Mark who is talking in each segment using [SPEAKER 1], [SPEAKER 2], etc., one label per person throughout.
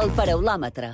[SPEAKER 1] El Paraulòmetre.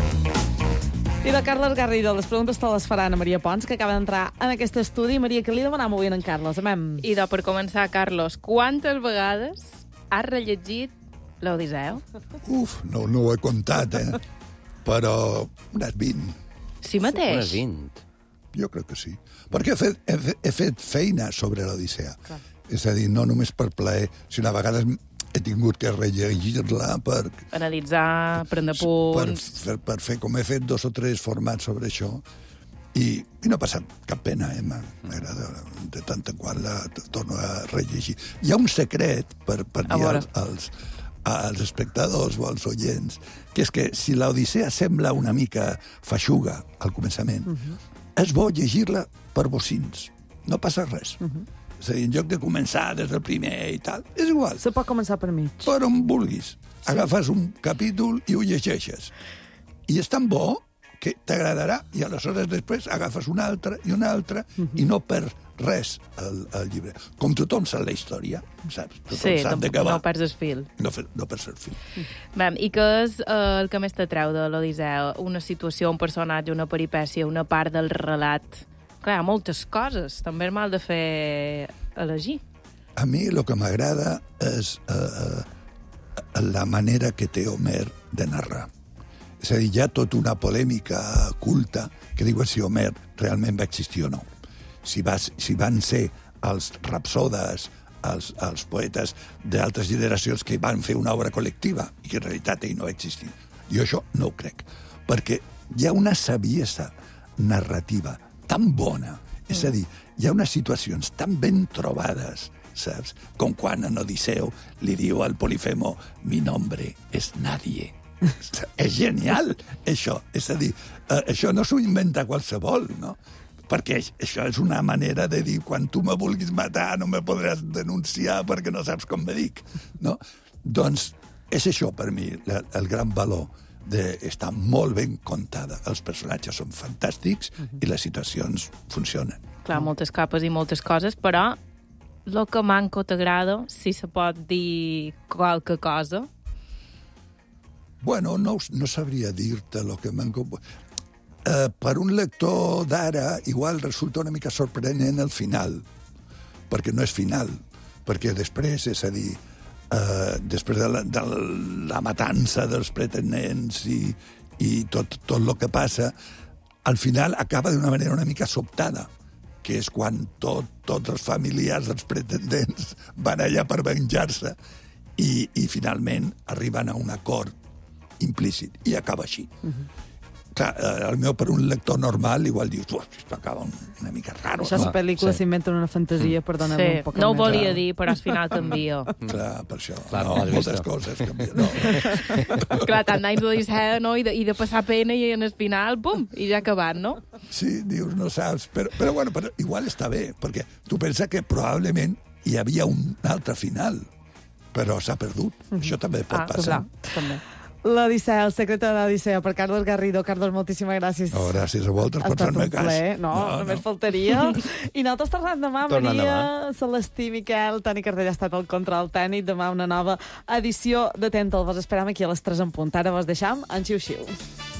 [SPEAKER 2] I de Carles Garrido, les preguntes te les farà Ana Maria Pons, que acaba d'entrar en aquest estudi. Maria, què li demanam avui en Carles? Amem.
[SPEAKER 3] I per començar, Carlos, quantes vegades has rellegit l'Odisseu?
[SPEAKER 4] No ho he comptat, però unes 20.
[SPEAKER 3] Sí mateix?
[SPEAKER 5] Unes 20.
[SPEAKER 4] Jo crec que sí. Perquè he fet feina sobre l'Odissea. És a dir, no només per plaer, sinó a vegades he tingut que rellegir-la per...
[SPEAKER 3] Analitzar, prendre punts...
[SPEAKER 4] Per fer, com he fet 2 o 3 formats sobre això, i no ha passat cap pena, m'agrada. De tant en quant la torno a rellegir. Hi ha un secret per dir als espectadors o als oients, que és que si l'Odissea sembla una mica feixuga al començament, és bo llegir-la per bocins. No passa res. És a dir, en lloc de començar des del primer i tal, és igual.
[SPEAKER 2] Se pot començar per mig.
[SPEAKER 4] Per on vulguis. Agafes un capítol i ho llegeixes. I és tan bo que t'agradarà, i aleshores després agafes un altre, i no per res el llibre. Com tothom sap la història, saps?
[SPEAKER 3] Sí, no perds el fil.
[SPEAKER 4] No perds el fil.
[SPEAKER 3] I què és el que més t'atreu de l'Odisseu? Una situació, un personatge, una peripècia, una part del relat? Clar, hi ha moltes coses. També és mal de fer elegir.
[SPEAKER 4] A mi el que m'agrada és la manera que té Homer de narrar. És a dir, hi ha tota una polèmica culta que diuen si Homer realment va existir o no. Si van ser els rapsodes, els poetes d'altres generacions que van fer una obra col·lectiva i que en realitat ell no va existir. Jo això no ho crec, perquè hi ha una saviesa narrativa tan bona, és a dir, hi ha unes situacions tan ben trobades, saps? Com quan en Odisseu li diu al Polifemo mi nombre és nadie. És genial, això. És a dir, això no s'ho inventa qualsevol, no? Perquè això és una manera de dir quan tu me vulguis matar no me podràs denunciar perquè no saps com me dic, no? Doncs és això per mi el gran valor d'estar molt ben contada. Els personatges són fantàstics i les situacions funcionen.
[SPEAKER 3] Clar, moltes capes i moltes coses, però el que manco t'agrada, si se pot dir qualque cosa...
[SPEAKER 4] Bueno, no sabria dir-te el que manco... Per un lector d'ara, igual resulta una mica sorprenent el final, perquè no és final, perquè després, és a dir, després de la matança dels pretendents i tot el que passa, al final acaba d'una manera una mica sobtada, que és quan tots els familiars dels pretendents van allà per venjar-se i finalment arriben a un acord implícit, i acaba així. Clar, el meu, per un lector normal, igual dius, esto acaba una mica raro.
[SPEAKER 2] Això és pel·lícules s'inventen una fantasia per donar un poc
[SPEAKER 3] no ho volia dir, però al final canvia.
[SPEAKER 4] Clar, per això.
[SPEAKER 5] Clar,
[SPEAKER 4] moltes coses canvien. No.
[SPEAKER 3] Clar, tant d'anys d'Odissea, no? I de passar pena i en el final, bum, i ja acabat, no?
[SPEAKER 4] Sí, dius, no saps. Però bueno, igual està bé, perquè tu pensa que probablement hi havia un altre final, però s'ha perdut. Això també pot passar.
[SPEAKER 2] També. L'Odissea, el secret de l'Odissea, per Carles Garrido. Carles, moltíssimes gràcies.
[SPEAKER 4] No, gràcies a vosaltres per fer-me cas.
[SPEAKER 2] No, només faltaria. I nosaltres tornem demà, Maria, Celestí, Miquel, Toni Cardell ha estat al control tècnic. Demà una nova edició de Tent. Vos esperam aquí a les 3 en punt. Ara vos deixam en xiu-xiu.